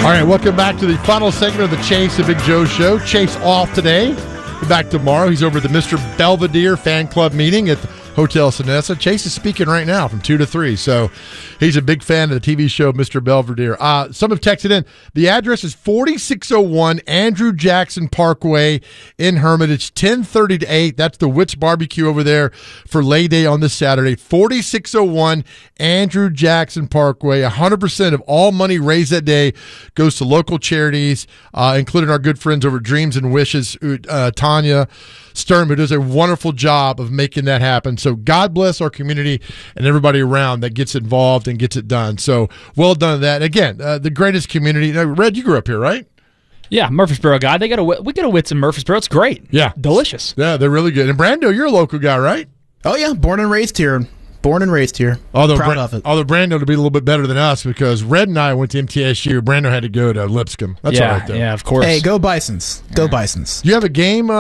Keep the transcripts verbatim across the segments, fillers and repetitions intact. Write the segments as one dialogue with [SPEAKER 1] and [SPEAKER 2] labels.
[SPEAKER 1] right, welcome back to the final segment of the Chase and Big Joe Show. Chase off today. Back tomorrow. He's over at the Mister Belvedere fan club meeting at the Hotel Sonessa. Chase is speaking right now from two to three, so he's a big fan of the T V show Mister Belvedere. Uh, some have texted in. The address is forty-six oh one Andrew Jackson Parkway in Hermitage, ten thirty to eight. That's the Wits Barbecue over there for Lay Day on this Saturday. forty-six oh one Andrew Jackson Parkway. one hundred percent of all money raised that day goes to local charities, uh, including our good friends over Dreams and Wishes, uh, Tanya Sturm, who does a wonderful job of making that happen. So God bless our community and everybody around that gets involved and gets it done. So well done to that. Again, uh, the greatest community. Now, Red, you grew up here, right?
[SPEAKER 2] Yeah, Murfreesboro guy. They got a we get a Wits in Murfreesboro. It's great.
[SPEAKER 1] Yeah,
[SPEAKER 2] delicious.
[SPEAKER 1] Yeah, they're really good. And Brando, you're a local guy, right?
[SPEAKER 3] Oh yeah, born and raised here. Born and raised here.
[SPEAKER 1] Although
[SPEAKER 3] Proud
[SPEAKER 1] Bra-
[SPEAKER 3] of it.
[SPEAKER 1] Although Brando to be a little bit better than us because Red and I went to M T S U. Brando had to go to Lipscomb. That's
[SPEAKER 2] yeah,
[SPEAKER 1] all right, though.
[SPEAKER 2] Yeah, of course.
[SPEAKER 3] Hey, go Bisons. Go Bisons.
[SPEAKER 1] Do you have a game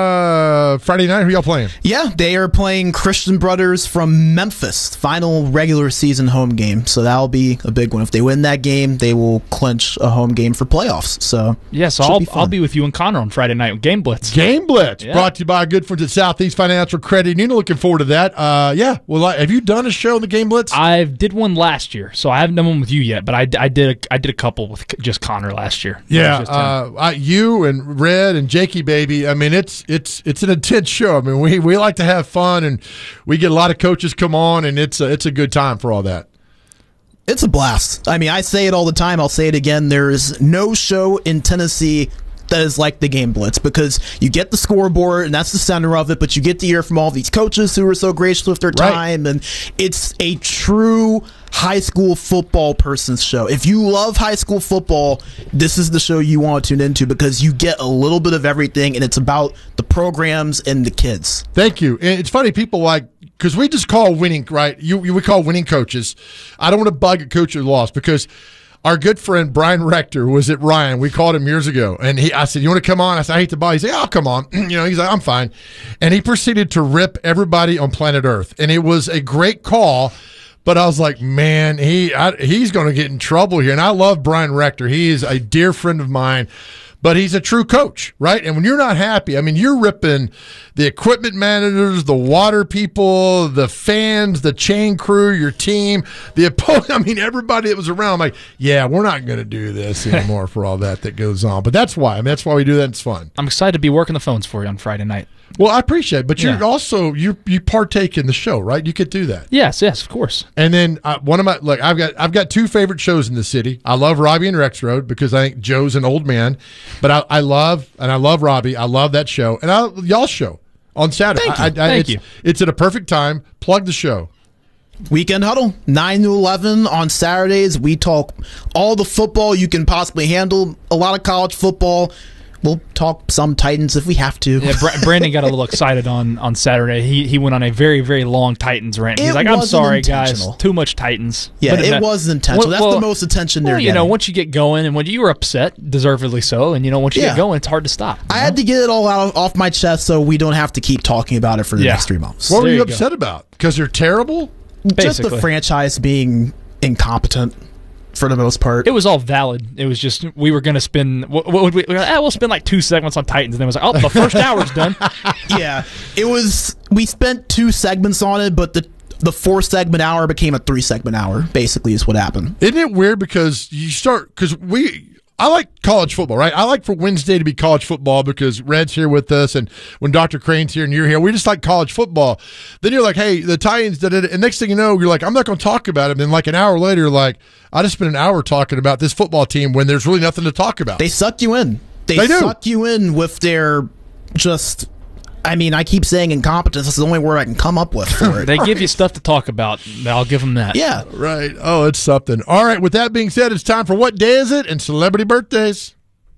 [SPEAKER 1] uh, Friday night? Who y'all playing?
[SPEAKER 3] Yeah, they are playing Christian Brothers from Memphis. Final regular season home game. So that'll be a big one. If they win that game, they will clinch a home game for playoffs. So
[SPEAKER 2] yeah, so I'll, be I'll be with you and Connor on Friday night with Game Blitz.
[SPEAKER 1] Game Blitz,
[SPEAKER 2] yeah.
[SPEAKER 1] Brought to you by our good friends at Southeast Financial Credit Union. Looking forward to that. Uh, yeah, well, have you done a show in the Game Blitz?
[SPEAKER 2] I did one last year, so I haven't done one with you yet, but I, I did a, I did a couple with just Connor last year.
[SPEAKER 1] Yeah, uh, I, you and Red and Jakey baby. I mean, it's it's it's an intense show. I mean, we, we like to have fun, and we get a lot of coaches come on, and it's a, it's a good time for all that.
[SPEAKER 3] It's a blast. I mean, I say it all the time. I'll say it again. There is no show in Tennessee that is like the Game Blitz because you get the scoreboard and that's the center of it, but you get to hear from all these coaches who are so gracious with their time, right. And it's a true high school football person's show. If you love high school football, this is the show you want to tune into because you get a little bit of everything, and it's about the programs and the kids.
[SPEAKER 1] Thank you. And it's funny, people like, because we just call winning, right? You, you we call winning coaches. I don't want to bug a coach who lost because our good friend Brian Rector was at Ryan. We called him years ago, and he. I said, "You want to come on?" I said, "I hate to buy." He said, "I'll come on." You know, he's like, "I'm fine," and he proceeded to rip everybody on planet Earth, and it was a great call. But I was like, man, he I, he's going to get in trouble here. And I love Brian Rector. He is a dear friend of mine. But he's a true coach, right? And when you're not happy, I mean, you're ripping the equipment managers, the water people, the fans, the chain crew, your team, the opponent. I mean, everybody that was around. I'm like, yeah, we're not going to do this anymore for all that that goes on. But that's why. I mean, that's why we do that. It's fun.
[SPEAKER 2] I'm excited to be working the phones for you on Friday night.
[SPEAKER 1] Well, I appreciate it, but you
[SPEAKER 2] Yeah.
[SPEAKER 1] also you you partake in the show, right? You could do that.
[SPEAKER 2] Yes, yes, of course.
[SPEAKER 1] And then uh, one of my look, I've got I've got two favorite shows in the city. I love Robbie and Rex Road because I think Joe's an old man, but I, I love and I love Robbie. I love that show, and I y'all show on Saturday.
[SPEAKER 2] Thank you.
[SPEAKER 1] I, I,
[SPEAKER 2] Thank
[SPEAKER 1] it's,
[SPEAKER 2] you.
[SPEAKER 1] It's at a perfect time. Plug the show.
[SPEAKER 3] Weekend Huddle, nine to eleven on Saturdays. We talk all the football you can possibly handle, a lot of college football. We'll talk some Titans if we have to.
[SPEAKER 2] Yeah, Bra- Brandon got a little excited on, on Saturday. He he went on a very, very long Titans rant. He's
[SPEAKER 3] It
[SPEAKER 2] like, I'm
[SPEAKER 3] wasn't
[SPEAKER 2] sorry, guys.
[SPEAKER 3] intentional.
[SPEAKER 2] Too much Titans.
[SPEAKER 3] Yeah,
[SPEAKER 2] But
[SPEAKER 3] it
[SPEAKER 2] that-
[SPEAKER 3] was intentional.
[SPEAKER 2] Well,
[SPEAKER 3] That's
[SPEAKER 2] well,
[SPEAKER 3] the most attention they're
[SPEAKER 2] Well, you
[SPEAKER 3] getting.
[SPEAKER 2] know, once you get going, and when you were upset, deservedly so, and you know, once you
[SPEAKER 3] Yeah.
[SPEAKER 2] get going, it's hard to stop. you
[SPEAKER 3] I
[SPEAKER 2] know?
[SPEAKER 3] had to get it all out off my chest so we don't have to keep talking about it for the
[SPEAKER 2] Yeah.
[SPEAKER 3] next three months.
[SPEAKER 1] What were
[SPEAKER 2] There
[SPEAKER 1] you
[SPEAKER 2] you go.
[SPEAKER 1] upset about? Because they're terrible?
[SPEAKER 3] Just the
[SPEAKER 2] basically.
[SPEAKER 3] franchise being incompetent for the most part.
[SPEAKER 2] It was all valid. It was just we were going to spend. What, what would we? we were like, ah, we'll spend like two segments on Titans, and then it was like, oh, the first hour's done.
[SPEAKER 3] Yeah, it was. We spent two segments on it, but the the four segment hour became a three segment hour. Basically, is what happened.
[SPEAKER 1] Isn't it weird because you start because we I like college football, right? I like for Wednesday to be college football because Red's here with us, and when Doctor Crane's here and you're here, we just like college football. Then you're like, hey, the Titans did it, and next thing you know, you're like, I'm not going to talk about it. And then like an hour later, you're like, I just spent an hour talking about this football team when there's really nothing to talk about.
[SPEAKER 3] They suck you in. They,
[SPEAKER 1] They do.
[SPEAKER 3] suck you in with their just. I mean, I keep saying incompetence. That's the only word I can come up with for it.
[SPEAKER 2] They give you stuff to talk about. I'll give them that.
[SPEAKER 3] Yeah.
[SPEAKER 1] Right. Oh, it's something. All right. With that being said, it's time for What Day Is It? And celebrity birthdays.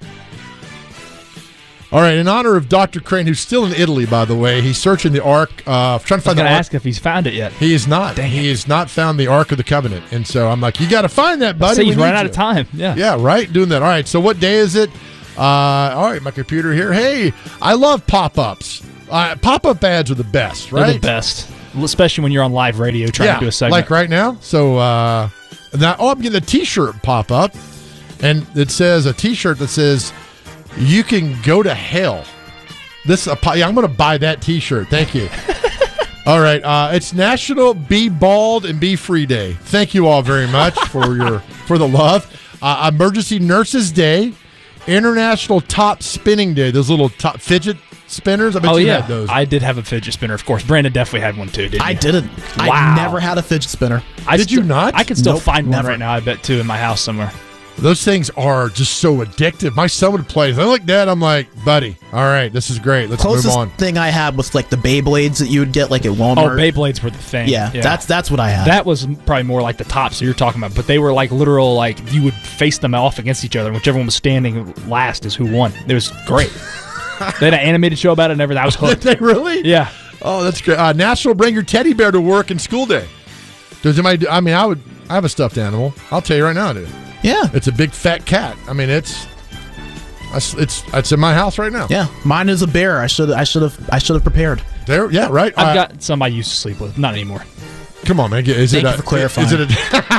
[SPEAKER 1] All right. In honor of Doctor Crane, who's still in Italy, by the way, he's searching the Ark, uh, trying to
[SPEAKER 2] I was
[SPEAKER 1] find
[SPEAKER 2] going
[SPEAKER 1] the
[SPEAKER 2] to
[SPEAKER 1] Ark.
[SPEAKER 2] ask if he's found it yet.
[SPEAKER 1] He is not. He has not found the Ark of the Covenant. And so I'm like, you got to find that, buddy.
[SPEAKER 2] See, he's
[SPEAKER 1] We
[SPEAKER 2] running
[SPEAKER 1] need
[SPEAKER 2] out
[SPEAKER 1] you.
[SPEAKER 2] of time. Yeah.
[SPEAKER 1] Yeah, right. Doing that. All right. So what day is it? Uh, all right. My computer here. Hey, I love pop-ups. Uh, pop-up ads are the best,
[SPEAKER 2] They're
[SPEAKER 1] right?
[SPEAKER 2] the best, especially when you're on live radio trying
[SPEAKER 1] yeah,
[SPEAKER 2] to do a segment.
[SPEAKER 1] like right now. So uh, now, oh, I'm getting a T-shirt pop-up. And it says a T-shirt that says, "You can go to hell." This, uh, I'm going to buy that T-shirt. Thank you. All right, uh, it's National Be Bald and Be Free Day. Thank you all very much for your for the love. Uh, Emergency Nurses Day, International Top Spinning Day. Those little top fidget spinners. I bet
[SPEAKER 2] Oh
[SPEAKER 1] you
[SPEAKER 2] yeah,
[SPEAKER 1] had those.
[SPEAKER 2] I did have a fidget spinner. Of course, Brandon definitely had one too. Didn't
[SPEAKER 3] I
[SPEAKER 2] you?
[SPEAKER 3] didn't.
[SPEAKER 2] Wow.
[SPEAKER 3] I never had a fidget spinner.
[SPEAKER 2] I
[SPEAKER 1] Did you
[SPEAKER 2] st-
[SPEAKER 1] not?
[SPEAKER 2] I can still
[SPEAKER 3] Nope,
[SPEAKER 2] find one
[SPEAKER 3] never.
[SPEAKER 2] right now. I bet too in my house somewhere.
[SPEAKER 1] Those things are just so addictive. My son would play. They look dead. I'm like, buddy, all right, this is great. Let's
[SPEAKER 3] Closest
[SPEAKER 1] move on.
[SPEAKER 3] thing I had was like the Beyblades that you would get like at
[SPEAKER 2] Oh,
[SPEAKER 3] Walmart.
[SPEAKER 2] Beyblades were the thing.
[SPEAKER 3] Yeah, that's that's what I had.
[SPEAKER 2] That was probably more like the tops that you're talking about, but they were like literal, like you would face them off against each other, and whichever one was standing last is who won. It was great. They had an animated show about it and everything. I was
[SPEAKER 1] Did
[SPEAKER 2] hooked.
[SPEAKER 1] they really?
[SPEAKER 2] Yeah.
[SPEAKER 1] Oh, that's great. Uh, National Bring Your Teddy Bear to Work and School Day. Does anybody? Do, I mean, I would. I have a stuffed animal. I'll tell you right now, I do.
[SPEAKER 3] yeah,
[SPEAKER 1] It's a big fat cat. I mean, it's it's it's, it's in my house right now.
[SPEAKER 3] yeah. Mine is a bear. I should I should have I should have prepared.
[SPEAKER 1] There. Yeah. Right.
[SPEAKER 2] I've
[SPEAKER 1] Uh,
[SPEAKER 2] got some I used to sleep with. Not anymore.
[SPEAKER 1] Come on, man. Get- Is
[SPEAKER 3] Thank
[SPEAKER 1] it
[SPEAKER 3] you
[SPEAKER 1] a,
[SPEAKER 3] for clarifying.
[SPEAKER 1] Is it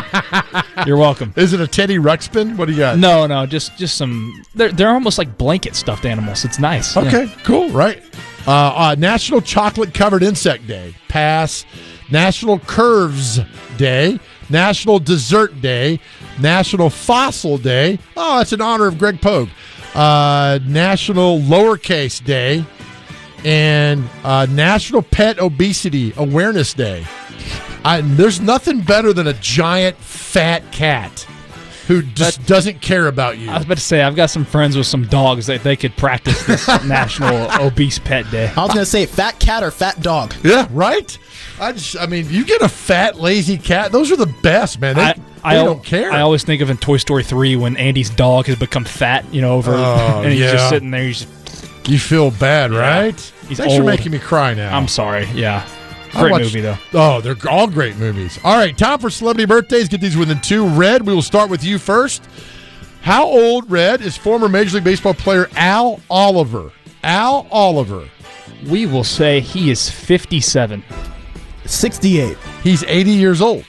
[SPEAKER 1] a
[SPEAKER 2] You're welcome.
[SPEAKER 1] is it a Teddy Ruxpin? What do you got?
[SPEAKER 2] No, no, just just some. They're they're almost like blanket stuffed animals. It's nice. Yeah.
[SPEAKER 1] Okay, cool, right. Uh, uh, National Chocolate Covered Insect Day. Pass. National Curves Day. National Dessert Day. National Fossil Day. Oh, that's in honor of Greg Pogue. Uh, National Lowercase Day. And uh, National Pet Obesity Awareness Day. I, there's nothing better than a giant fat cat who just doesn't care about you.
[SPEAKER 2] I was about to say I've got some friends with some dogs that they could practice this National Obese Pet Day.
[SPEAKER 3] I was gonna say fat cat or fat dog.
[SPEAKER 1] Yeah, right. I just, I mean, you get a fat, lazy cat; those are the best, man. They,
[SPEAKER 2] I,
[SPEAKER 1] they
[SPEAKER 2] I al-
[SPEAKER 1] don't care.
[SPEAKER 2] I always think of in Toy Story three when Andy's dog has become fat, you know, over
[SPEAKER 1] Oh,
[SPEAKER 2] and he's
[SPEAKER 1] yeah.
[SPEAKER 2] just sitting there. He's just,
[SPEAKER 1] you feel bad,
[SPEAKER 2] Yeah.
[SPEAKER 1] right?
[SPEAKER 2] He's
[SPEAKER 1] Thanks for
[SPEAKER 2] old.
[SPEAKER 1] making me cry now.
[SPEAKER 2] I'm sorry. Yeah,
[SPEAKER 1] I
[SPEAKER 2] great
[SPEAKER 1] watched-
[SPEAKER 2] movie though.
[SPEAKER 1] Oh, they're all great movies. All right, time for celebrity birthdays. Get these within two. Red, we will start with you first. How old, Red, is former Major League Baseball player Al Oliver? Al Oliver.
[SPEAKER 2] We will say he is fifty-seven.
[SPEAKER 3] Sixty-eight.
[SPEAKER 1] He's eighty years old.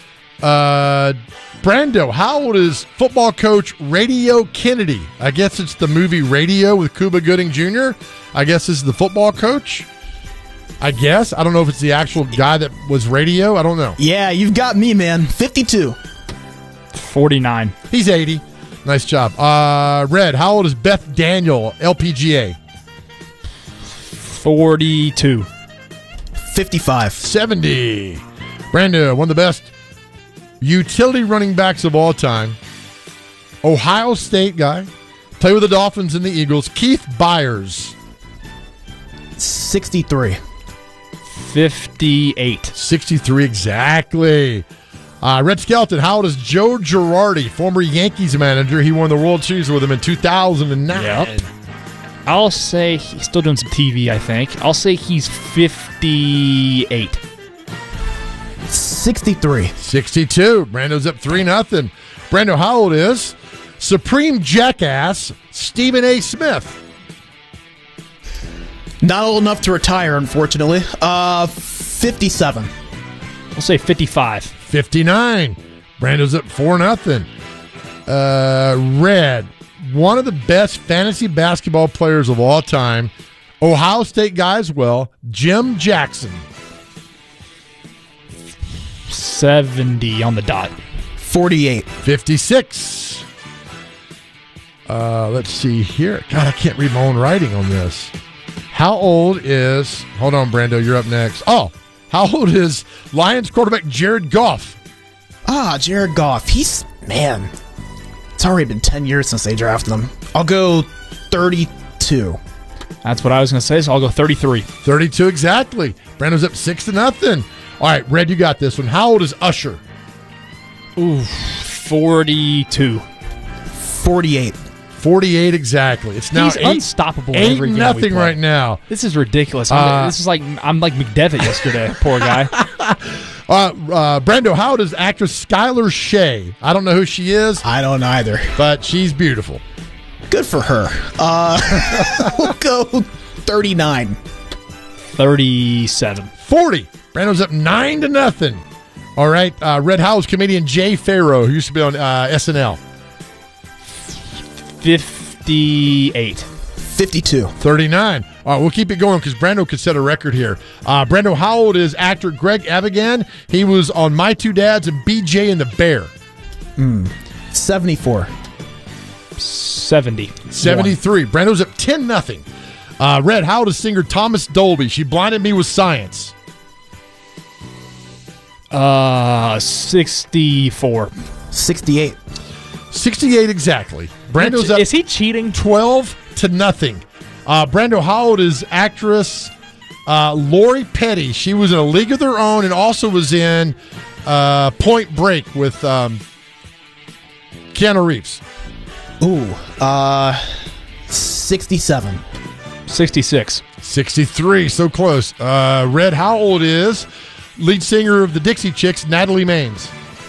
[SPEAKER 1] Uh, Brando, how old is football coach Radio Kennedy? I guess it's the movie Radio with Cuba Gooding Junior I guess this is the football coach. I guess. I don't know if it's the actual guy that was Radio. I don't know.
[SPEAKER 3] Yeah, you've got me, man. Fifty-two.
[SPEAKER 2] forty-nine.
[SPEAKER 1] He's eighty. Nice job. Uh, Red, how old is Beth Daniel, L P G A?
[SPEAKER 2] forty-two.
[SPEAKER 3] Fifty-five.
[SPEAKER 1] seventy. Brando, one of the best utility running backs of all time. Ohio State guy. Play with the Dolphins and the Eagles. Keith Byers.
[SPEAKER 3] Sixty-three.
[SPEAKER 2] fifty-eight.
[SPEAKER 1] sixty-three exactly. Uh, Red Skeleton, how old is Joe Girardi, former Yankees manager? He won the World Series with them in two thousand nine.
[SPEAKER 2] Yep. I'll say he's still doing some T V, I think. I'll say he's fifty-eight.
[SPEAKER 3] Sixty-three.
[SPEAKER 1] sixty-two. Brando's up three nothing. Brando, how old is Supreme Jackass Stephen A. Smith?
[SPEAKER 3] Not old enough to retire, unfortunately. Uh, fifty-seven.
[SPEAKER 2] I'll say fifty-five.
[SPEAKER 1] fifty-nine. Brando's up four nothing. Uh, Red, one of the best fantasy basketball players of all time. Ohio State guy as well, Jim Jackson.
[SPEAKER 2] seventy on the dot.
[SPEAKER 3] Forty-eight.
[SPEAKER 1] fifty-six. Uh, let's see here. God, I can't read my own writing on this. How old is... Hold on, Brando, you're up next. Oh, how old is Lions quarterback Jared Goff?
[SPEAKER 3] Ah, Jared Goff. He's man. It's already been ten years since they drafted him. I'll go thirty-two.
[SPEAKER 2] That's what I was going to say, so I'll go thirty-three.
[SPEAKER 1] thirty-two exactly. Brando's up six to nothing. All right, Red, you got this one. How old is Usher?
[SPEAKER 2] Ooh, forty-two.
[SPEAKER 3] Forty-eight.
[SPEAKER 1] forty-eight exactly. It's now
[SPEAKER 2] He's
[SPEAKER 1] eight,
[SPEAKER 2] unstoppable in
[SPEAKER 1] eight
[SPEAKER 2] every game we
[SPEAKER 1] nothing
[SPEAKER 2] play.
[SPEAKER 1] right now.
[SPEAKER 2] This is ridiculous. I'm,
[SPEAKER 1] Uh,
[SPEAKER 2] this is like I'm like McDevitt yesterday. Poor guy.
[SPEAKER 1] Uh, uh, Brando, how old is actress Skylar Shea? I don't know who she is,
[SPEAKER 3] I don't either.
[SPEAKER 1] but she's beautiful.
[SPEAKER 3] Good for her. Uh, we'll go thirty-nine.
[SPEAKER 2] thirty-seven.
[SPEAKER 1] forty. Brando's up nine to nothing. All right, uh, Red House comedian Jay Farrow, who used to be on uh, S N L.
[SPEAKER 2] fifty-eight.
[SPEAKER 3] fifty-two.
[SPEAKER 1] thirty-nine. All right, we'll keep it going because Brando could set a record here. Uh, Brando, how old is actor Greg Evigan? He was on My Two Dads and B J and the Bear.
[SPEAKER 3] Mm. seventy-four.
[SPEAKER 2] seventy.
[SPEAKER 1] seventy-three. Brando's up ten nothing. Uh, Red, how old is singer Thomas Dolby? She blinded me with science.
[SPEAKER 2] Uh, sixty-four.
[SPEAKER 3] sixty-eight.
[SPEAKER 1] sixty-eight exactly. Brando's up
[SPEAKER 2] Is he cheating?
[SPEAKER 1] twelve to nothing. Uh, Brando, how old is actress uh, Lori Petty? She was in A League of Their Own and also was in uh, Point Break with um, Keanu Reeves.
[SPEAKER 3] Ooh. Uh, sixty-seven.
[SPEAKER 2] sixty-six.
[SPEAKER 1] sixty-three, so close. Uh, Red, how old is lead singer of the Dixie Chicks, Natalie Maines?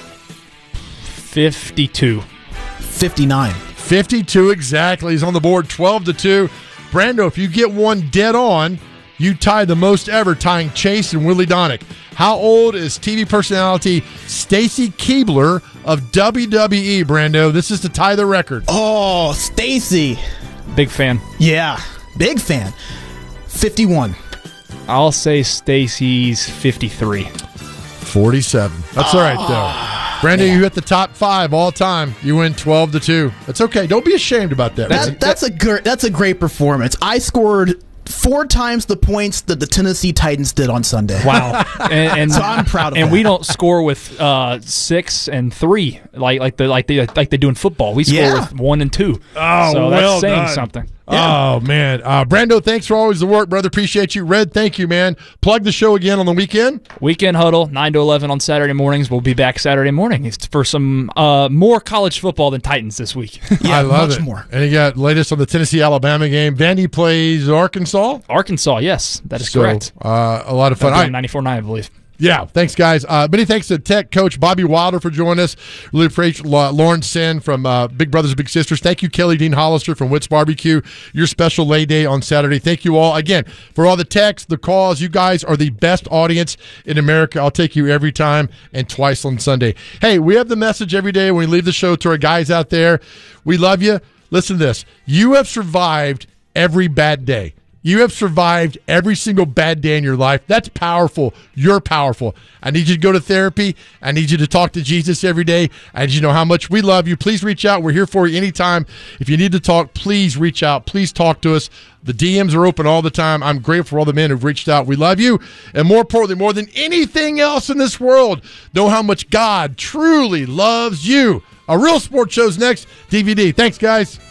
[SPEAKER 2] fifty-two.
[SPEAKER 3] fifty-nine.
[SPEAKER 1] fifty-two exactly. He's on the board, twelve to two. Brando, if you get one dead on, you tie the most ever, tying Chase and Willie Donick. How old is T V personality Stacy Keibler of W W E, Brando? This is to tie the record.
[SPEAKER 3] Oh, Stacy.
[SPEAKER 2] Big fan.
[SPEAKER 3] Yeah. Big fan. fifty-one.
[SPEAKER 2] I'll say Stacy's fifty-three.
[SPEAKER 1] forty-seven. That's all right, though. Brando, you hit the top five all time. You win twelve to two. That's okay. Don't be ashamed about that.
[SPEAKER 3] That,
[SPEAKER 1] man.
[SPEAKER 3] that's a gr- that's a great performance. I scored four times the points that the Tennessee Titans did on Sunday.
[SPEAKER 2] Wow. And, and
[SPEAKER 3] So I'm proud of
[SPEAKER 2] And
[SPEAKER 3] that.
[SPEAKER 2] we don't score with uh, six and three like like the like they like they do in football. We score
[SPEAKER 3] Yeah.
[SPEAKER 2] with one and two.
[SPEAKER 1] Oh,
[SPEAKER 2] so
[SPEAKER 1] well
[SPEAKER 2] that's saying
[SPEAKER 1] done.
[SPEAKER 2] something.
[SPEAKER 1] Oh, man. Uh, Brando, thanks for always the work, brother. Appreciate you. Red, thank you, man. Plug the show again on the weekend.
[SPEAKER 2] Weekend Huddle, nine to eleven on Saturday mornings. We'll be back Saturday morning. It's for some uh, more college football than Titans this week.
[SPEAKER 3] Yeah,
[SPEAKER 1] I love
[SPEAKER 3] much
[SPEAKER 1] it.
[SPEAKER 3] more.
[SPEAKER 1] And you got latest on the Tennessee-Alabama game. Vandy plays Arkansas.
[SPEAKER 2] Arkansas, yes, that is
[SPEAKER 1] So,
[SPEAKER 2] correct.
[SPEAKER 1] uh, a lot of fun. All right.
[SPEAKER 2] ninety-four nine, I believe.
[SPEAKER 1] Yeah, thanks, guys. Uh, many thanks to Tech Coach Bobby Wilder for joining us. Really appreciate uh, Lauren Sin from uh, Big Brothers Big Sisters. Thank you, Kelly Dean Hollister from Witt's Barbecue. Your special lay day on Saturday. Thank you all. Again, for all the texts, the calls, you guys are the best audience in America. I'll take you every time and twice on Sunday. Hey, we have the message every day when we leave the show to our guys out there. We love you. Listen to this. You have survived every bad day. You have survived every single bad day in your life. That's powerful. You're powerful. I need you to go to therapy. I need you to talk to Jesus every day. I need you to know how much we love you. Please reach out. We're here for you anytime. If you need to talk, please reach out. Please talk to us. The D Ms are open all the time. I'm grateful for all the men who've reached out. We love you. And more importantly, more than anything else in this world, know how much God truly loves you. A Real Sports Show's next. D V D. Thanks, guys.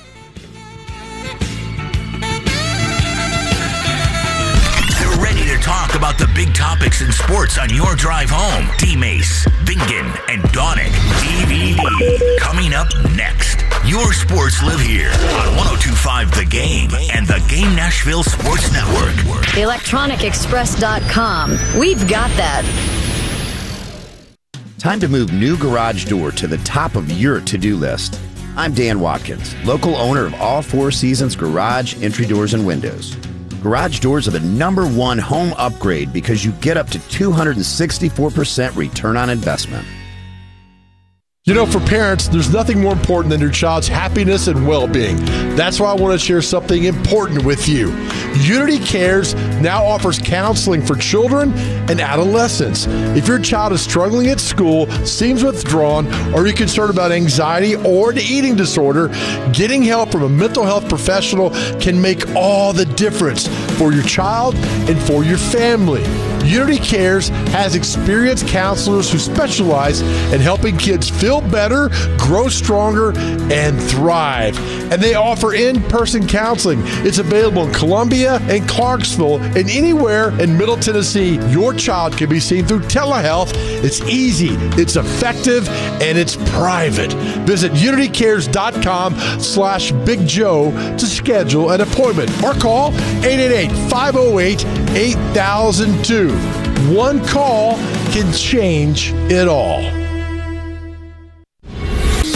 [SPEAKER 4] Talk about the big topics in sports on your drive home. D-Mace, Bingen, and Donick. D V D. Coming up next. Your sports live here on one oh two point five The Game and the Game Nashville Sports Network.
[SPEAKER 5] electronic express dot com. We've got that.
[SPEAKER 6] Time to move new garage door to the top of your to-do list. I'm Dan Watkins, local owner of All Four Seasons Garage, Entry Doors, and Windows. Garage doors are the number one home upgrade because you get up to two hundred sixty-four percent return on investment.
[SPEAKER 7] You know, for parents, there's nothing more important than your child's happiness and well-being. That's why I want to share something important with you. Unity Cares now offers counseling for children and adolescents. If your child is struggling at school, seems withdrawn, or you're concerned about anxiety or an eating disorder, getting help from a mental health professional can make all the difference for your child and for your family. Unity Cares has experienced counselors who specialize in helping kids feel better, grow stronger, and thrive. And they offer in-person counseling. It's available in Columbia and Clarksville and anywhere in Middle Tennessee. Your child can be seen through telehealth. It's easy, it's effective, and it's private. Visit unitycares.com slash Big Joe to schedule an appointment or call eight eight eight, five oh eight, eight thousand two. One call can change it all.
[SPEAKER 4] Want to see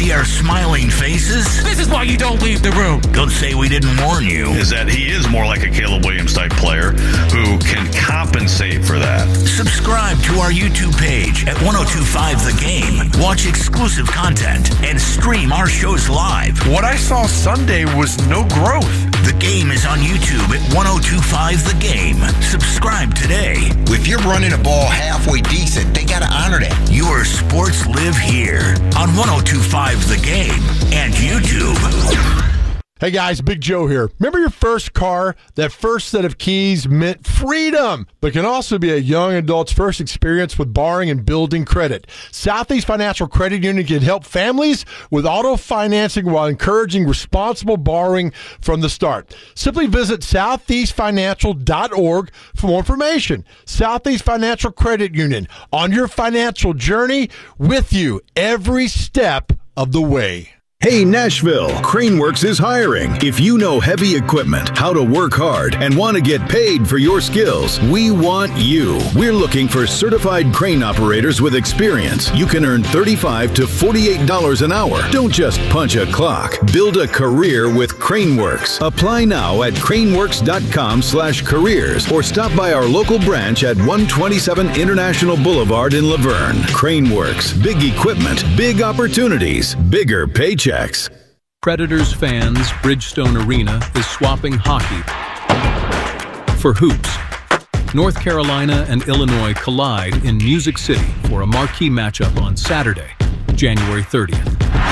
[SPEAKER 4] see our smiling faces?
[SPEAKER 8] This is why you don't leave the room.
[SPEAKER 4] Don't say we didn't warn you.
[SPEAKER 9] Is that he is more like a Caleb Williams type player who can compensate for that.
[SPEAKER 4] Subscribe to our YouTube page at ten twenty-five The Game. Watch exclusive content and stream our shows live.
[SPEAKER 8] What I saw Sunday was no growth.
[SPEAKER 4] The Game is on YouTube at ten twenty-five The Game. Subscribe today.
[SPEAKER 10] If you're running a ball halfway decent, they got to honor that.
[SPEAKER 4] Your sports live here on ten twenty-five The Game and YouTube.
[SPEAKER 7] Hey guys, Big Joe here. Remember your first car? That first set of keys meant freedom, but can also be a young adult's first experience with borrowing and building credit. Southeast Financial Credit Union can help families with auto financing while encouraging responsible borrowing from the start. Simply visit southeast financial dot org for more information. Southeast Financial Credit Union, on your financial journey with you every step of the way.
[SPEAKER 11] Hey Nashville, Craneworks is hiring. If you know heavy equipment, how to work hard, and want to get paid for your skills, we want you. We're looking for certified crane operators with experience. You can earn thirty-five to forty-eight dollars an hour. Don't just punch a clock. Build a career with Craneworks. Apply now at craneworks.com slash careers or stop by our local branch at one twenty-seven International Boulevard in Laverne. Craneworks. Big equipment, big opportunities, bigger paychecks.
[SPEAKER 12] Predators fans, Bridgestone Arena is swapping hockey for hoops. North Carolina and Illinois collide in Music City for a marquee matchup on Saturday, January thirtieth.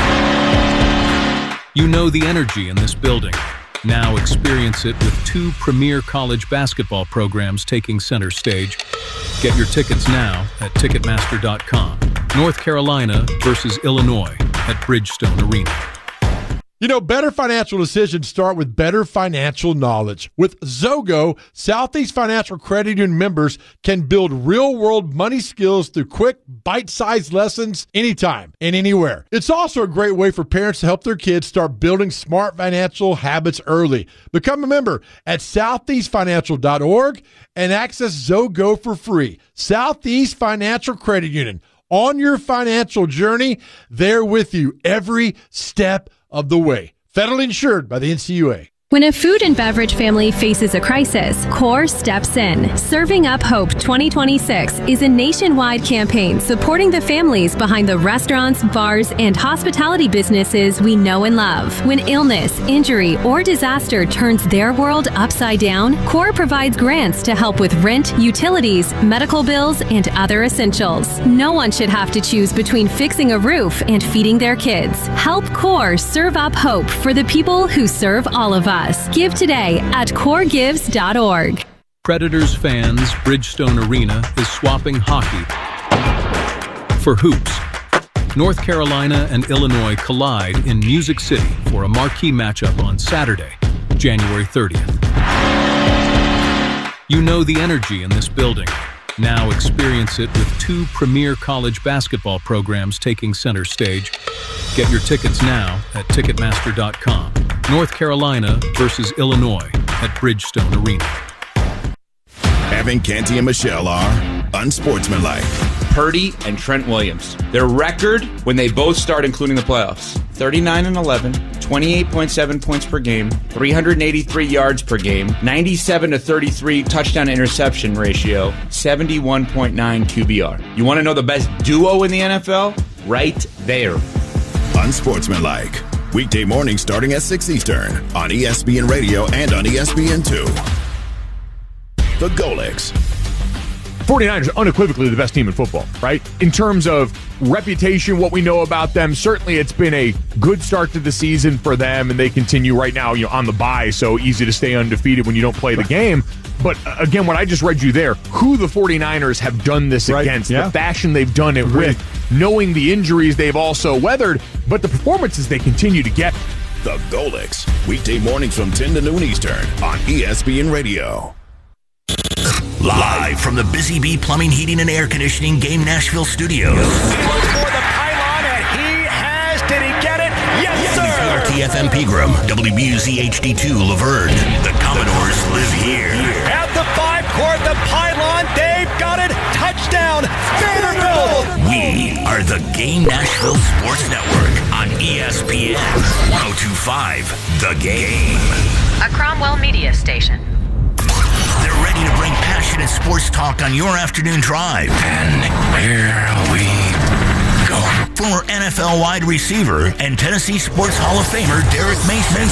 [SPEAKER 12] You know the energy in this building. Now experience it with two premier college basketball programs taking center stage. Get your tickets now at Ticketmaster dot com. North Carolina versus Illinois at Bridgestone Arena.
[SPEAKER 7] You know, better financial decisions start with better financial knowledge. With Zogo, Southeast Financial Credit Union members can build real-world money skills through quick, bite-sized lessons anytime and anywhere. It's also a great way for parents to help their kids start building smart financial habits early. Become a member at southeast financial dot org and access Zogo for free. Southeast Financial Credit Union. On your financial journey, they're with you every step of the way. Federally insured by the N C U A.
[SPEAKER 13] When a food and beverage family faces a crisis, CORE steps in. Serving Up Hope twenty twenty-six is a nationwide campaign supporting the families behind the restaurants, bars, and hospitality businesses we know and love. When illness, injury, or disaster turns their world upside down, CORE provides grants to help with rent, utilities, medical bills, and other essentials. No one should have to choose between fixing a roof and feeding their kids. Help CORE serve up hope for the people who serve all of us. Give today at core gives dot org.
[SPEAKER 12] Predators fans, Bridgestone Arena is swapping hockey for hoops. North Carolina and Illinois collide in Music City for a marquee matchup on Saturday, January thirtieth. You know the energy in this building. Now experience it with two premier college basketball programs taking center stage. Get your tickets now at Ticketmaster dot com. North Carolina versus Illinois at Bridgestone Arena.
[SPEAKER 14] Evan Canty and Michelle are unsportsmanlike.
[SPEAKER 15] Purdy and Trent Williams. Their record when they both start, including the playoffs, thirty-nine and eleven, twenty-eight point seven points per game, three hundred eighty-three yards per game, ninety-seven to thirty-three touchdown interception ratio, seventy-one point nine Q B R. You want to know the best duo in the N F L? Right there.
[SPEAKER 14] Unsportsmanlike. Weekday mornings starting at six Eastern on E S P N Radio and on E S P N two. The Golics.
[SPEAKER 16] forty-niners are unequivocally the best team in football, right? In terms of reputation, what we know about them, certainly it's been a good start to the season for them, and they continue right now, you know, on the bye, so easy to stay undefeated when you don't play the game. But uh, again, what I just read you there, who the forty-niners have done this right. against, yeah. the fashion they've done it Agreed. with, knowing the injuries they've also weathered, but the performances they continue to get.
[SPEAKER 14] The Golics, weekday mornings from ten to noon Eastern on E S P N Radio.
[SPEAKER 4] Live from the Busy Bee Plumbing, Heating, and Air Conditioning Game Nashville Studios.
[SPEAKER 8] For the pylon, and he has. Did he get it? Yes, sir.
[SPEAKER 4] W T F M Pegram, W B U Z H D two Laverne. The Commodores live here.
[SPEAKER 8] At the five court, the pylon, they've got it. Touchdown, Vanderbilt!
[SPEAKER 4] We are the Game Nashville Sports Network on E S P N one oh two point five The Game.
[SPEAKER 17] A Cromwell media station.
[SPEAKER 4] They're ready to bring passionate sports talk on your afternoon drive. And here we go. Former N F L wide receiver and Tennessee Sports Hall of Famer Derek Mason.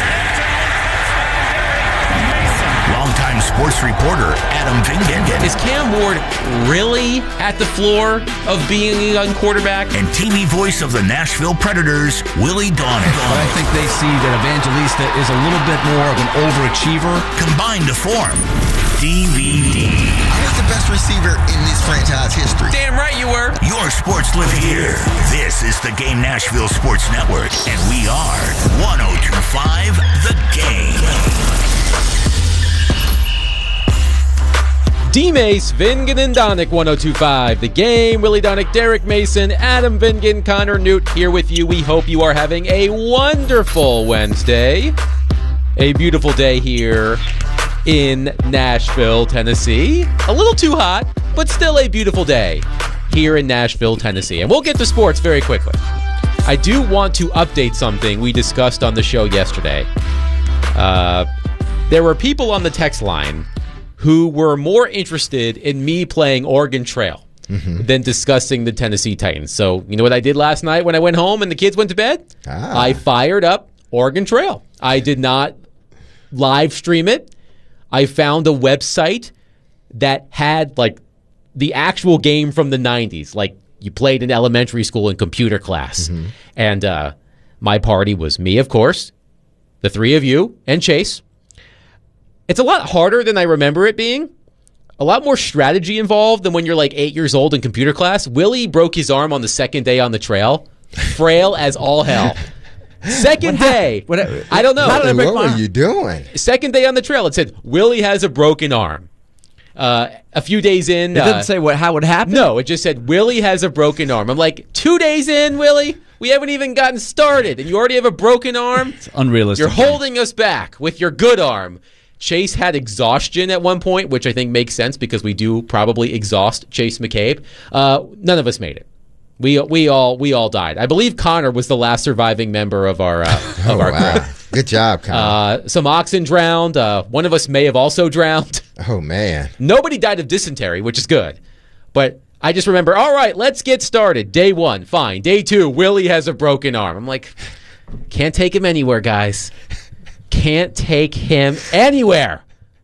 [SPEAKER 4] Longtime sports reporter Adam Vingan.
[SPEAKER 18] Is Cam Ward really at the floor of being a young quarterback?
[SPEAKER 4] And T V voice of the Nashville Predators, Willie Daunic.
[SPEAKER 19] But I think they see that Evangelista is a little bit more of an overachiever.
[SPEAKER 4] Combined to form D V D.
[SPEAKER 10] I was the best receiver in this franchise history.
[SPEAKER 18] Damn right you were.
[SPEAKER 4] Your sports live here. This is the Game Nashville Sports Network, and we are one oh two point five The Game.
[SPEAKER 18] D-Mace, Vingan and Daunic, one oh two point five The Game. Willie Daunic, Derek Mason, Adam Vingan, Connor Newt here with you. We hope you are having a wonderful Wednesday. A beautiful day here in Nashville, Tennessee. A little too hot, but still a beautiful day here in Nashville, Tennessee. And we'll get to sports very quickly. I do want to update something we discussed on the show yesterday. Uh, there were people on the text line who were more interested in me playing Oregon Trail mm-hmm. than discussing the Tennessee Titans. So, you know what I did last night when I went home and the kids went to bed? Ah. I fired up Oregon Trail. I did not live stream it. I found a website that had, like, the actual game from the nineties, like you played in elementary school in computer class. Mm-hmm. And uh, my party was me, of course, the three of you, and Chase. It's a lot harder than I remember it being. A lot more strategy involved than when you're like eight years old in computer class. Willie broke his arm on the second day on the trail. Frail as all hell. Second day. What, I don't know.
[SPEAKER 20] How did I break what were you doing?
[SPEAKER 18] Second day on the trail. It said, Willie has a broken arm. Uh, a few days in.
[SPEAKER 21] It
[SPEAKER 18] uh,
[SPEAKER 21] didn't say what how it happened?
[SPEAKER 18] No, it just said, Willie has a broken arm. I'm like, two days in, Willie? We haven't even gotten started, and you already have a broken arm?
[SPEAKER 21] It's unrealistic.
[SPEAKER 18] You're holding us back with your good arm. Chase had exhaustion at one point, which I think makes sense because we do probably exhaust Chase McCabe. Uh, none of us made it. We we all we all died. I believe Connor was the last surviving member of our uh, of
[SPEAKER 20] oh,
[SPEAKER 18] our
[SPEAKER 20] wow.
[SPEAKER 18] crew.
[SPEAKER 20] Good job, Connor.
[SPEAKER 18] Uh, some oxen drowned. Uh, one of us may have also drowned.
[SPEAKER 20] Oh man!
[SPEAKER 18] Nobody died of dysentery, which is good. But I just remember. All right, let's get started. Day one, fine. Day two, Willie has a broken arm. I'm like, can't take him anywhere, guys. Can't take him anywhere.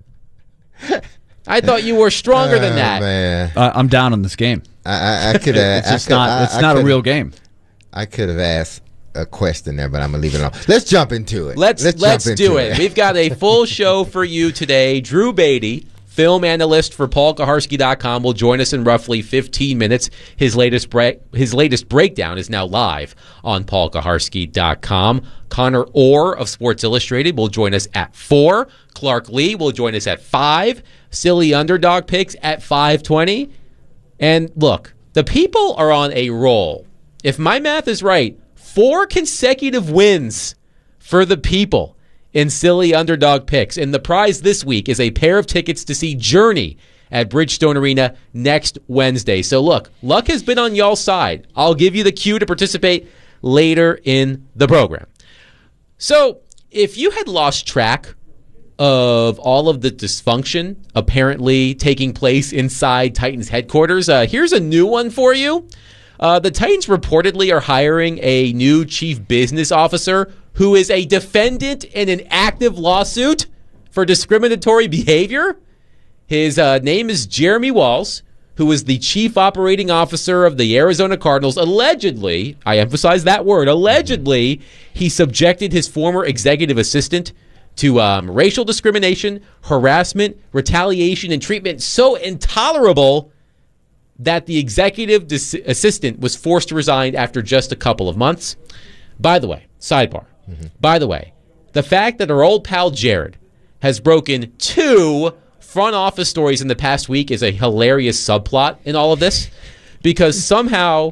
[SPEAKER 18] I thought you were stronger
[SPEAKER 20] oh,
[SPEAKER 18] than that.
[SPEAKER 20] Man.
[SPEAKER 21] Uh, I'm down on this game.
[SPEAKER 20] I, I, I could have.
[SPEAKER 21] It's just not. I, it's I not a real game.
[SPEAKER 20] I could have asked a question there, but I'm gonna leave it alone. Let's jump into it.
[SPEAKER 18] Let's let's, let's do it. it. We've got a full show for you today. Drew Beatty, film analyst for Paul Kaharski dot com, will join us in roughly fifteen minutes. His latest break, his latest breakdown is now live on Paul Kaharski dot com. Connor Orr of Sports Illustrated will join us at four. Clark Lee will join us at five. Silly Underdog Picks at five twenty. And look, the people are on a roll. If my math is right, four consecutive wins for the people in Silly Underdog Picks. And the prize this week is a pair of tickets to see Journey at Bridgestone Arena next Wednesday. So look, luck has been on y'all's side. I'll give you the cue to participate later in the program. So if you had lost track of all of the dysfunction apparently taking place inside Titans headquarters, uh, here's a new one for you. Uh, the Titans reportedly are hiring a new chief business officer who is a defendant in an active lawsuit for discriminatory behavior. His uh, name is Jeremy Walls, who is the chief operating officer of the Arizona Cardinals. Allegedly, I emphasize that word, allegedly, he subjected his former executive assistant to um, racial discrimination, harassment, retaliation, and treatment so intolerable that the executive dis- assistant was forced to resign after just a couple of months. By the way, sidebar, mm-hmm. by the way, the fact that our old pal Jared has broken two front office stories in the past week is a hilarious subplot in all of this, because somehow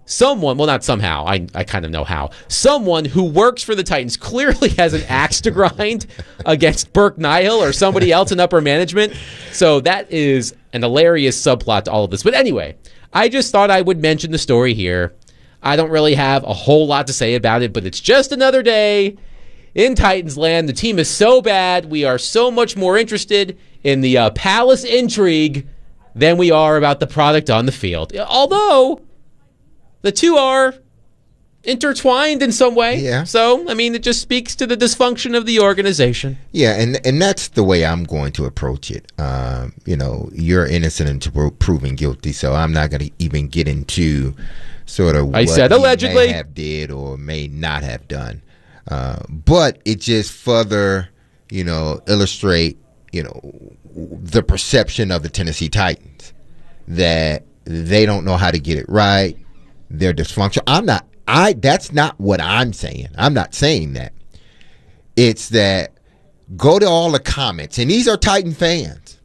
[SPEAKER 18] someone, well, not somehow, I, I kind of know how, someone who works for the Titans clearly has an axe to grind against Burke Nihill or somebody else in upper management. So that is an hilarious subplot to all of this. But anyway, I just thought I would mention the story here. I don't really have a whole lot to say about it, but it's just another day in Titans land. The team is so bad. We are so much more interested in the uh, Palace intrigue than we are about the product on the field. Although the two are intertwined in some way.
[SPEAKER 20] Yeah.
[SPEAKER 18] So, I mean, it just speaks to the dysfunction of the organization.
[SPEAKER 20] Yeah, and and that's the way I'm going to approach it. Um, you know, you're innocent until proven guilty, so I'm not going to even get into sort of
[SPEAKER 18] I
[SPEAKER 20] what
[SPEAKER 18] said
[SPEAKER 20] he
[SPEAKER 18] allegedly.
[SPEAKER 20] may have did or may not have done. Uh, but it just further, you know, illustrate, you know, the perception of the Tennessee Titans that they don't know how to get it right. They're dysfunctional. I'm not. I. That's not what I'm saying. I'm not saying that. It's that go to all the comments, and these are Titan fans,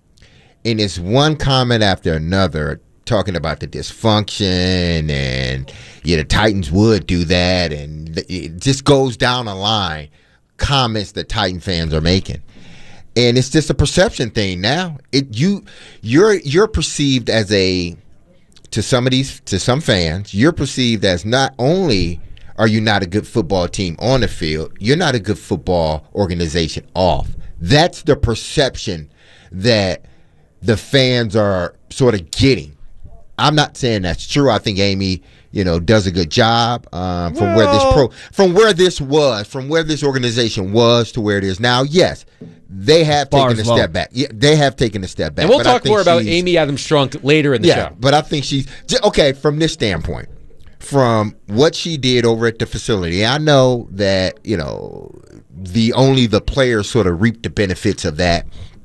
[SPEAKER 20] and it's one comment after another talking about the dysfunction and yeah, the Titans would do that, and it just goes down the line. Comments that Titan fans are making. And it's just a perception thing now. It you you're you're perceived as a to some of these to some fans, you're perceived as not only are you not a good football team on the field, you're not a good football organization off. That's the perception that the fans are sort of getting. I'm not saying that's true. I think Amy, you know, does a good job um, from well, where this pro from where this was, from where this organization was to where it is now. Yes, they have taken a step back. Yeah, they have taken a step back.
[SPEAKER 18] And we'll talk more about Amy Adams Strunk later in the
[SPEAKER 20] yeah,
[SPEAKER 18] show.
[SPEAKER 20] But I think she's okay from this standpoint, from what she did over at the facility. I know that, you know, the only the players sort of reap the benefits of that.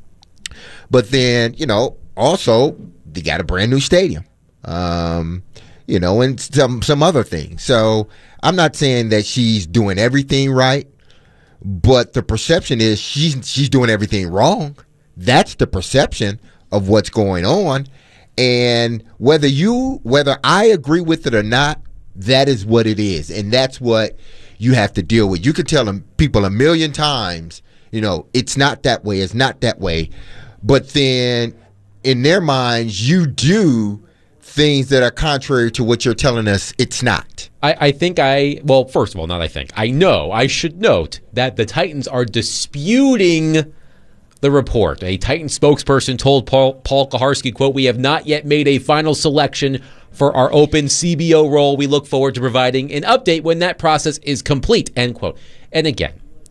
[SPEAKER 20] But then, you know, also they got a brand new stadium. Um, you know, and some some other things. So I'm not saying that she's doing everything right, but the perception is she's she's doing everything wrong. That's the perception of what's going on. And whether you whether I agree with it or not, that is what it is. And that's what you have to deal with. You can tell them people a million times, you know, it's not that way, it's not that way. But then in their minds, you do things that are contrary to what you're telling us it's not.
[SPEAKER 18] I, I think I, well, first of all, not I think, I know, I should note that the Titans are disputing the report. A Titan spokesperson told Paul, Paul Kuharsky, quote, "We have not yet made a final selection for our open C B O role. We look forward to providing an update when that process is complete," end quote. And again,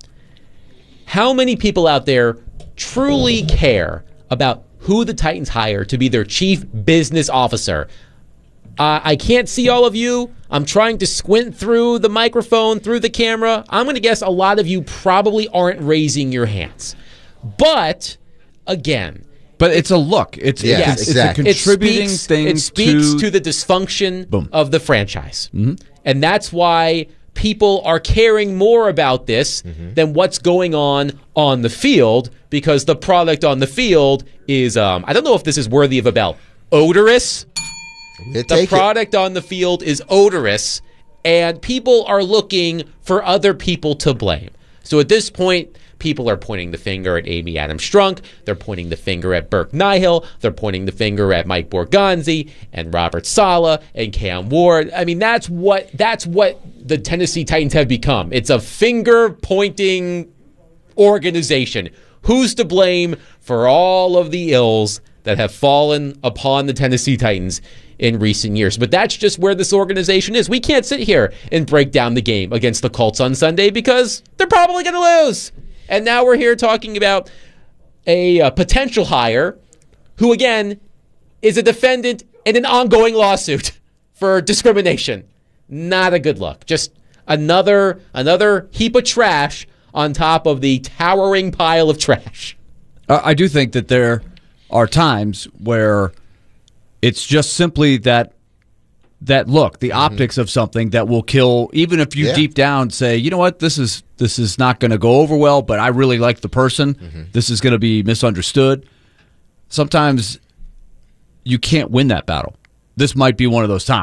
[SPEAKER 18] how many people out there truly care about who the Titans hire to be their chief business officer? Uh, I can't see all of you. I'm trying to squint through the microphone, through the camera. I'm going to guess a lot of you probably aren't raising your hands. But, again...
[SPEAKER 21] But it's a look. It's,
[SPEAKER 18] yes,
[SPEAKER 21] it's,
[SPEAKER 18] exactly.
[SPEAKER 21] it's a contributing
[SPEAKER 18] it speaks,
[SPEAKER 21] thing
[SPEAKER 18] It speaks
[SPEAKER 21] to,
[SPEAKER 18] to the dysfunction
[SPEAKER 21] boom.
[SPEAKER 18] of the franchise.
[SPEAKER 21] Mm-hmm.
[SPEAKER 18] And that's why people are caring more about this mm-hmm. than what's going on on the field, because the product on the field is, um, I don't know if this is worthy of a bell, odorous. The product it. on the field is odorous, and people are looking for other people to blame. So at this point, people are pointing the finger at Amy Adams Strunk. They're pointing the finger at Burke Nihill. They're pointing the finger at Mike Borgonzi and Robert Saleh and Cam Ward. I mean, that's what that's what the Tennessee Titans have become. It's a finger-pointing organization. Who's to blame for all of the ills that have fallen upon the Tennessee Titans in recent years? But that's just where this organization is. We can't sit here and break down the game against the Colts on Sunday because they're probably going to lose. And now we're here talking about a, a potential hire who, again, is a defendant in an ongoing lawsuit for discrimination. Not a good look. Just another another heap of trash on top of the towering pile of trash.
[SPEAKER 21] Uh, I do think that there are times where it's just simply that that look, the mm-hmm. optics of something that will kill, even if you yeah. deep down say, you know what, this is this is not going to go over well, but I really like the person. Mm-hmm. This is going to be misunderstood. Sometimes you can't win that battle. This might be one of those times.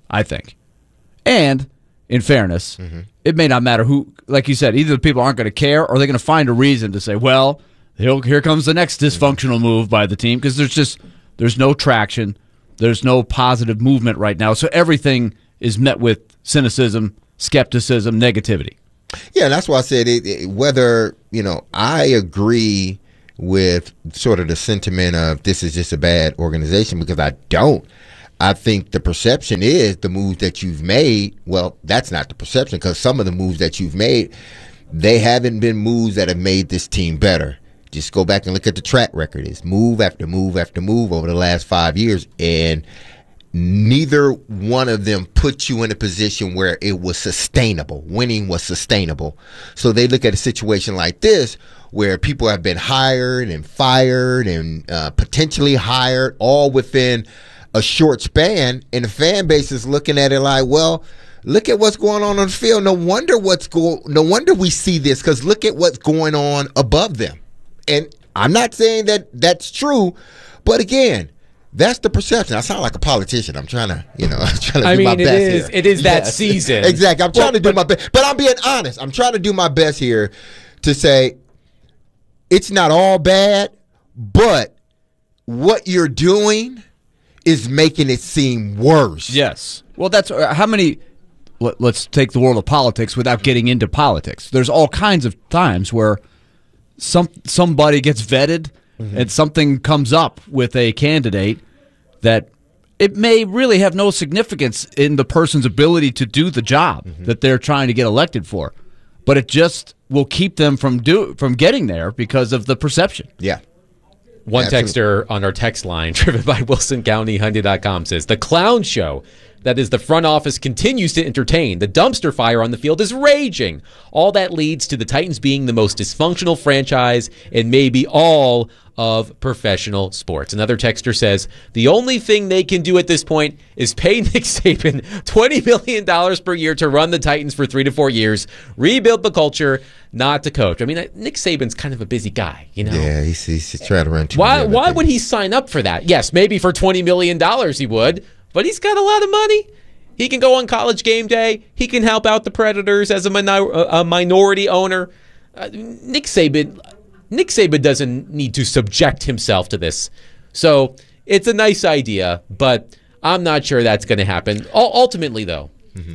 [SPEAKER 21] I think. And in fairness,
[SPEAKER 20] Mm-hmm.
[SPEAKER 21] it may not matter who, like you said, either the people aren't going to care or they're going to find a reason to say, well, here comes the next dysfunctional move by the team, because there's just there's no traction. There's no positive movement right now. So everything is met with cynicism, skepticism, negativity.
[SPEAKER 20] Yeah, that's why I said it, it, whether, you know, I agree with sort of the sentiment of this is just a bad organization, because I don't. I think the perception is the moves that you've made. Well, that's not the perception, because some of the moves that you've made, they haven't been moves that have made this team better. Just go back and look at the track record. It's move after move after move over the last five years, and neither one of them put you in a position where it was sustainable. Winning was sustainable. So they look at a situation like this where people have been hired and fired and uh, potentially hired all within a short span, and the fan base is looking at it like, well, look at what's going on on the field. No wonder what's go- No wonder we see this, because look at what's going on above them. And I'm not saying that that's true, but again, that's the perception. I sound like a politician. I'm trying to, you know, I'm trying to
[SPEAKER 18] I
[SPEAKER 20] do
[SPEAKER 18] mean,
[SPEAKER 20] my
[SPEAKER 18] it
[SPEAKER 20] best
[SPEAKER 18] is,
[SPEAKER 20] here.
[SPEAKER 18] It is that
[SPEAKER 20] Yes.
[SPEAKER 18] season.
[SPEAKER 20] Exactly. I'm trying
[SPEAKER 18] Well,
[SPEAKER 20] to do
[SPEAKER 18] but-
[SPEAKER 20] my best. But I'm being honest. I'm trying to do my best here to say it's not all bad, but what you're doing is making it seem worse.
[SPEAKER 21] Yes. Well, that's uh, how many. Let, let's take the world of politics without getting into politics. There's all kinds of times where some somebody gets vetted mm-hmm. and something comes up with a candidate that it may really have no significance in the person's ability to do the job mm-hmm. that they're trying to get elected for, but it just will keep them from do from getting there because of the perception.
[SPEAKER 20] Yeah.
[SPEAKER 18] One
[SPEAKER 20] Absolutely.
[SPEAKER 18] texter on our text line, driven by Wilson County Hyundai dot com, says, the clown show that is the front office continues to entertain. The dumpster fire on the field is raging. All that leads to the Titans being the most dysfunctional franchise in maybe all of professional sports. Another texter says, the only thing they can do at this point is pay Nick Saban twenty million dollars per year to run the Titans for three to four years, rebuild the culture, not to coach. I mean, Nick Saban's kind of a busy guy, you know?
[SPEAKER 20] Yeah, he's, he's trying to run too
[SPEAKER 18] Why,
[SPEAKER 20] many
[SPEAKER 18] why
[SPEAKER 20] other
[SPEAKER 18] would he sign up for that? Yes, maybe for twenty million dollars he would, but he's got a lot of money. He can go on College Game Day. He can help out the Predators as a, minor, a minority owner. Uh, Nick Saban... Nick Saban doesn't need to subject himself to this. So it's a nice idea, but I'm not sure that's going to happen. U- ultimately, though, mm-hmm.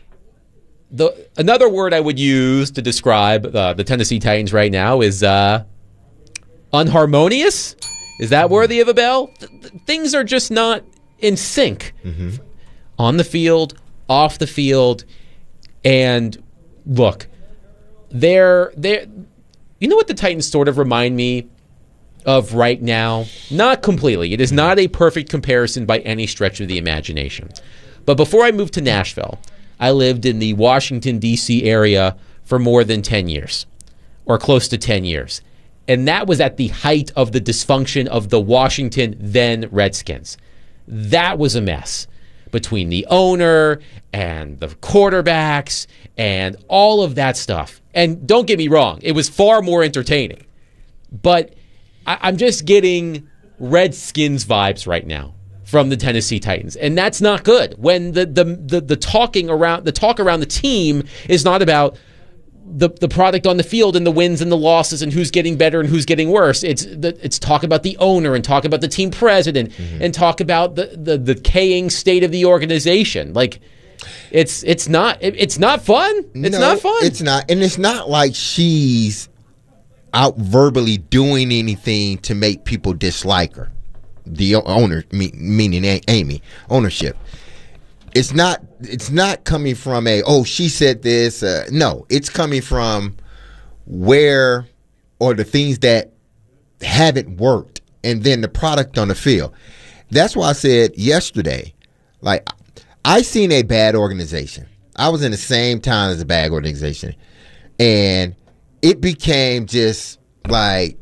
[SPEAKER 18] the another word I would use to describe uh, the Tennessee Titans right now is uh, unharmonious. Is that worthy of a bell? Th- th- things are just not in sync
[SPEAKER 20] mm-hmm.
[SPEAKER 18] on the field, off the field. And look, they're they're. You know what the Titans sort of remind me of right now? Not completely. It is not a perfect comparison by any stretch of the imagination. But before I moved to Nashville, I lived in the Washington, D C area for more than ten years, or close to ten years. And that was at the height of the dysfunction of the Washington then Redskins. That was a mess between the owner and the quarterbacks and all of that stuff. And don't get me wrong, it was far more entertaining. But I- I'm just getting Redskins vibes right now from the Tennessee Titans. And that's not good. When the the the, the talking around the talk around the team is not about the the product on the field and the wins and the losses and who's getting better and who's getting worse. It's the, it's talk about the owner and talk about the team president mm-hmm. and talk about the, the the decaying state of the organization. Like it's it's not it, it's not fun. It's
[SPEAKER 20] no,
[SPEAKER 18] not fun.
[SPEAKER 20] It's not, and it's not like she's out verbally doing anything to make people dislike her. The owner, me, meaning Amy, ownership. It's not. It's not coming from a oh she said this. Uh, no, it's coming from where or the things that haven't worked, and then the product on the field. That's why I said yesterday, like I seen a bad organization. I was in the same town as a bad organization, and it became just like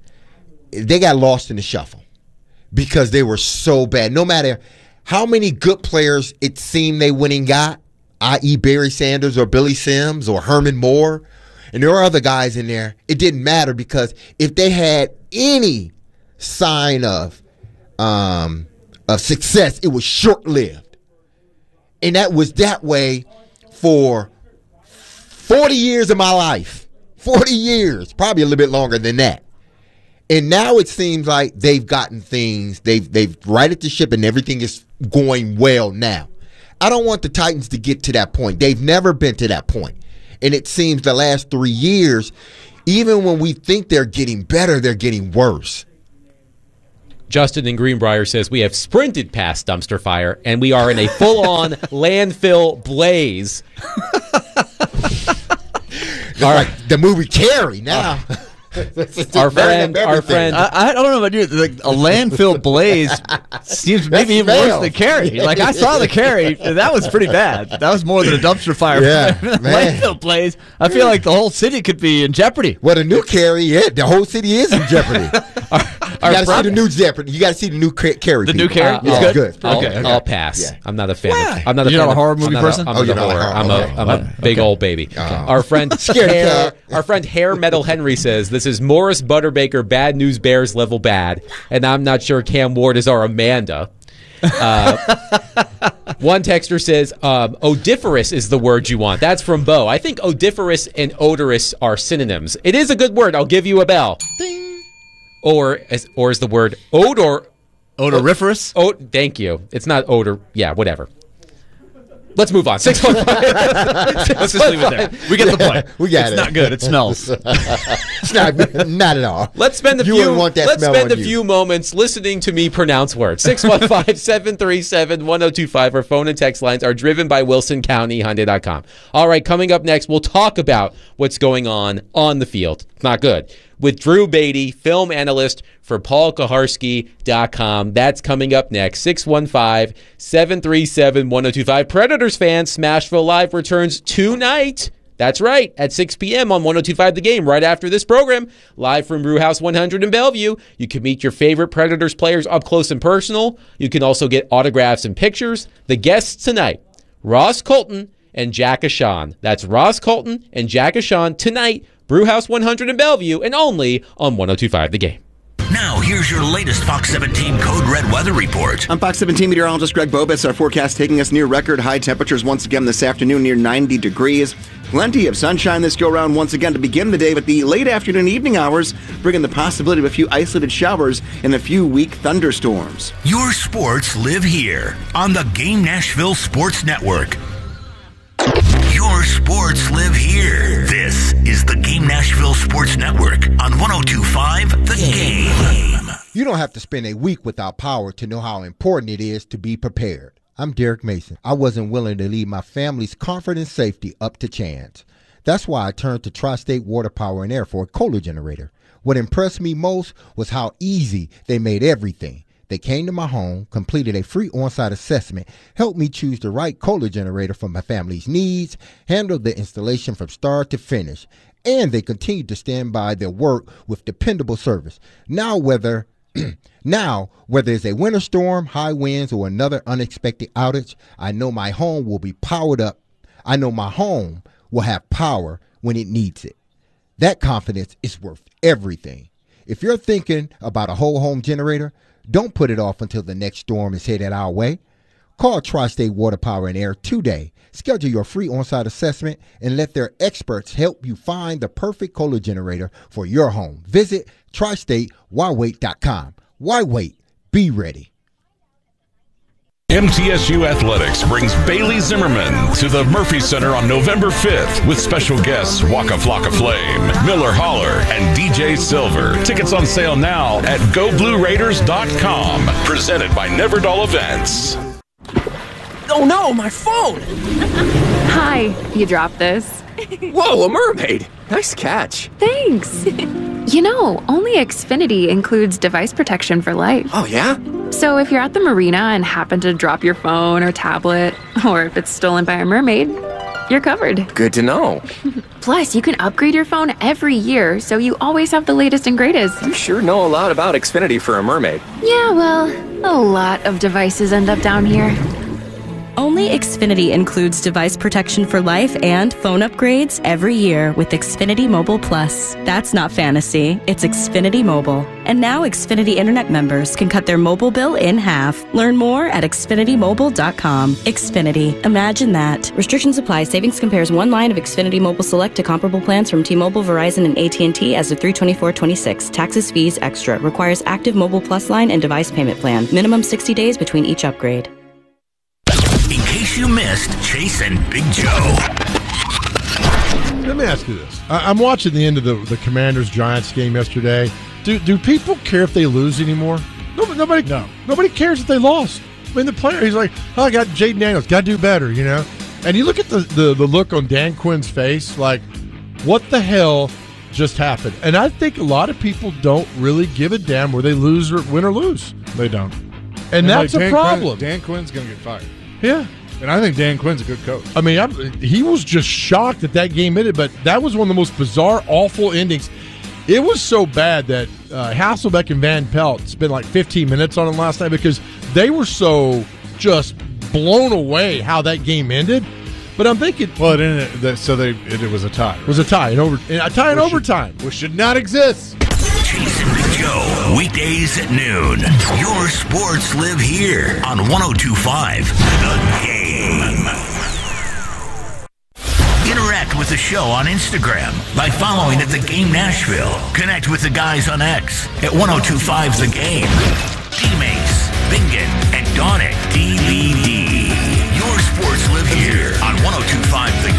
[SPEAKER 20] they got lost in the shuffle because they were so bad. No matter how many good players it seemed they went and got, that is. Barry Sanders or Billy Sims or Herman Moore, and there were other guys in there, it didn't matter because if they had any sign of um, of success, it was short-lived. And that was that way for forty years of my life. forty years, probably a little bit longer than that. And now it seems like they've gotten things, they've they've righted the ship and everything is going well now. I don't want the Titans to get to that point. They've never been to that point. And it seems the last three years, even when we think they're getting better, they're getting worse.
[SPEAKER 18] Justin in Greenbrier says, we have sprinted past dumpster fire, and we are in a full-on landfill blaze.
[SPEAKER 20] All right, the movie Carrie now. Uh,
[SPEAKER 18] our friend, our friend.
[SPEAKER 21] I, I don't know about you. Like a landfill blaze seems maybe even worse than Carrie. Like I saw the Carrie, that was pretty bad. That was more than a dumpster fire.
[SPEAKER 20] Yeah,
[SPEAKER 21] landfill blaze. I feel like the whole city could be in jeopardy.
[SPEAKER 20] Well, the new Carrie, yeah, the whole city is in jeopardy. our, you got to see the new Jeopardy. You got to see the new Carrie.
[SPEAKER 21] The new Carrie,
[SPEAKER 18] uh,
[SPEAKER 21] yeah,
[SPEAKER 18] I'll,
[SPEAKER 21] good.
[SPEAKER 18] I'll,
[SPEAKER 21] Okay, okay.
[SPEAKER 18] I'll pass.
[SPEAKER 20] Yeah.
[SPEAKER 18] I'm not a fan.
[SPEAKER 20] Why?
[SPEAKER 18] Of, I'm not a
[SPEAKER 21] You're
[SPEAKER 18] fan
[SPEAKER 21] not a horror
[SPEAKER 18] of,
[SPEAKER 21] movie
[SPEAKER 18] I'm
[SPEAKER 21] person.
[SPEAKER 18] A, I'm
[SPEAKER 20] Oh,
[SPEAKER 18] not
[SPEAKER 20] you're
[SPEAKER 18] a
[SPEAKER 20] not a
[SPEAKER 18] horror.
[SPEAKER 20] horror.
[SPEAKER 18] I'm a,
[SPEAKER 20] Okay.
[SPEAKER 18] I'm a big
[SPEAKER 21] Okay.
[SPEAKER 18] old baby.
[SPEAKER 20] Oh.
[SPEAKER 18] Our friend
[SPEAKER 20] Scared
[SPEAKER 18] Hair,
[SPEAKER 20] cat.
[SPEAKER 18] our friend Hair Metal Henry says this is Morris Butterbaker bad news bears level bad, and I'm not sure Cam Ward is our Amanda. Uh, one texter says um, odiferous is the word you want. That's from Bo. I think odiferous and odorous are synonyms. It is a good word. I'll give you a bell. Ding. Or as or is the word odor
[SPEAKER 21] odoriferous?
[SPEAKER 18] Oh, thank you. It's not odor. Yeah, whatever. Let's move on. Six one five.
[SPEAKER 21] Let's just leave it there. We get the point.
[SPEAKER 20] We got
[SPEAKER 21] it's
[SPEAKER 20] it.
[SPEAKER 21] It's not good. It smells.
[SPEAKER 20] It's not, not at all.
[SPEAKER 18] Let's spend a
[SPEAKER 20] you
[SPEAKER 18] few.
[SPEAKER 20] wouldn't want that
[SPEAKER 18] let's
[SPEAKER 20] smell
[SPEAKER 18] spend
[SPEAKER 20] on
[SPEAKER 18] a
[SPEAKER 20] you.
[SPEAKER 18] few moments listening to me pronounce words. six one five, seven three seven, one zero two five. Our phone and text lines are driven by Wilson County Hyundai dot com. All right, coming up next, we'll talk about what's going on on the field. Not good. With Drew Beatty, film analyst for Paul Kuharsky dot com. That's coming up next. six one five, seven three seven, one zero two five. Predators fans, Smashville Live returns tonight. That's right, at six p.m. on one oh two point five The Game, right after this program, live from Brewhouse one hundred in Bellevue. You can meet your favorite Predators players up close and personal. You can also get autographs and pictures. The guests tonight, Ross Colton and Jack Ashan. That's Ross Colton and Jack Ashan tonight, Brewhouse one hundred in Bellevue, and only on one oh two point five The Game.
[SPEAKER 4] Now, here's your latest Fox seventeen Code Red weather report.
[SPEAKER 3] I'm Fox seventeen meteorologist Greg Bobis. Our forecast taking us near record high temperatures once again this afternoon, near ninety degrees. Plenty of sunshine this go-around once again to begin the day, but the late afternoon evening hours bringing the possibility of a few isolated showers and a few weak thunderstorms.
[SPEAKER 4] Your sports live here on the Game Nashville Sports Network. Your sports live here. This is the Game Nashville Sports Network on one oh two point five The Game.
[SPEAKER 20] You don't have to spend a week without power to know how important it is to be prepared. I'm Derek Mason. I wasn't willing to leave my family's comfort and safety up to chance. That's why I turned to Tri-State Water Power and Air for a Kohler generator. What impressed me most was how easy they made everything. They came to my home, completed a free on-site assessment, helped me choose the right Kohler generator for my family's needs, handled the installation from start to finish, and they continued to stand by their work with dependable service. Now whether now, whether it's a winter storm, high winds, or another unexpected outage, I know my home will be powered up. I know my home will have power when it needs it. That confidence is worth everything. If you're thinking about a whole home generator, don't put it off until the next storm is headed our way. Call Tri-State Water Power and Air today. Schedule your free on-site assessment and let their experts help you find the perfect Kohler generator for your home. Visit tri state why wait dot com. Why wait? Be ready.
[SPEAKER 22] M T S U Athletics brings Bailey Zimmerman to the Murphy Center on November fifth with special guests Waka Flocka Flame, Miller Holler, and D J Silver. Tickets on sale now at go blue raiders dot com. Presented by Neverdall Events.
[SPEAKER 8] Oh no, my phone!
[SPEAKER 23] Hi, you dropped this.
[SPEAKER 8] Whoa, a mermaid! Nice catch.
[SPEAKER 23] Thanks. You know, only Xfinity includes device protection for life.
[SPEAKER 8] Oh, yeah?
[SPEAKER 23] So if you're at the marina and happen to drop your phone or tablet, or if it's stolen by a mermaid, you're covered.
[SPEAKER 8] Good to know.
[SPEAKER 23] Plus, you can upgrade your phone every year, so you always have the latest and greatest.
[SPEAKER 8] You sure know a lot about Xfinity for a mermaid.
[SPEAKER 23] Yeah, well, a lot of devices end up down here.
[SPEAKER 1] Only Xfinity includes device protection for life and phone upgrades every year with Xfinity Mobile Plus. That's not fantasy, it's Xfinity Mobile. And now Xfinity Internet members can cut their mobile bill in half. Learn more at Xfinity Mobile dot com. Xfinity. Imagine that. Restrictions apply. Savings compares one line of Xfinity Mobile Select to comparable plans from T-Mobile, Verizon, and A T and T as of three twenty-four twenty-six. Taxes, fees, extra. Requires active Mobile Plus line and device payment plan. Minimum sixty days between each upgrade.
[SPEAKER 4] In case you missed Chase and Big Joe.
[SPEAKER 7] Let me ask you this. I, I'm watching the end of the, the Commanders-Giants game yesterday. Do do people care if they lose anymore? Nobody, nobody, no. nobody cares if they lost. I mean, the player, he's like, oh, I got Jaden Daniels. Got to do better, you know? And you look at the, the, the look on Dan Quinn's face, like, what the hell just happened? And I think a lot of people don't really give a damn where they lose or win or lose.
[SPEAKER 2] They don't.
[SPEAKER 7] And,
[SPEAKER 2] and
[SPEAKER 7] that's
[SPEAKER 2] like
[SPEAKER 7] a
[SPEAKER 2] Dan
[SPEAKER 7] problem.
[SPEAKER 2] Quinn, Dan Quinn's going to get fired.
[SPEAKER 7] Yeah.
[SPEAKER 2] And I think Dan Quinn's a good coach.
[SPEAKER 7] I mean, I'm, he was just shocked that that game ended, but that was one of the most bizarre, awful endings. It was so bad that uh, Hasselbeck and Van Pelt spent like fifteen minutes on it last night because they were so just blown away how that game ended. But I'm thinking,
[SPEAKER 2] well, it ended, so they it, it was a tie. Right?
[SPEAKER 7] It was a tie in over a tie in
[SPEAKER 2] which
[SPEAKER 7] overtime,
[SPEAKER 2] should, which should not exist.
[SPEAKER 4] Chase and Big Joe, weekdays at noon. Your sports live here on one oh two point five The Game. Interact with the show on Instagram by following at The Game Nashville. Connect with the guys on X at one oh two point five The Game. D-Mace, Bingen, and Donick D V D. Your sports live here on one oh two point five The